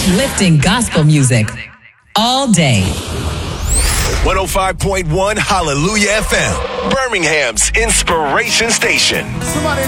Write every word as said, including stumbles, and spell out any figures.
Uplifting gospel music all day. one oh five point one Hallelujah F M, Birmingham's inspiration station. Somebody